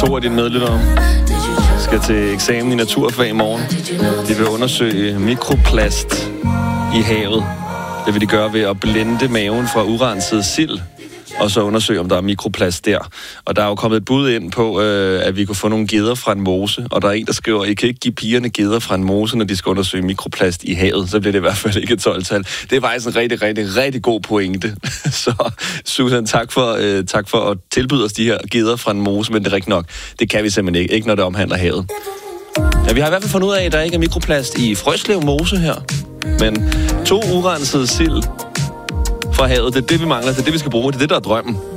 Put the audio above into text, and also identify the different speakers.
Speaker 1: 2 af dine medlyttere skal til eksamen i naturfag i morgen. De vil undersøge mikroplast i havet. Det vil de gøre ved at blende maven fra urenset sild, og så undersøge, om der er mikroplast der. Og der er jo kommet et bud ind på, at vi kunne få nogle gedder fra en mose, og der er en, der skriver, I kan ikke give pigerne gedder fra en mose, når de skal undersøge mikroplast i havet. Så bliver det i hvert fald ikke et 12-tal. Det er faktisk en rigtig god pointe. Så Susan, tak for at tilbyde os de her gedder fra en mose, men det er rigtigt nok. Det kan vi simpelthen ikke når det omhandler havet. Ja, vi har i hvert fald fundet ud af, at der ikke er mikroplast i Frøslev Mose her. Men 2 urensede sild fra havet, det er det, vi mangler. Det er det, vi skal bruge. Det er det, der er drømmen.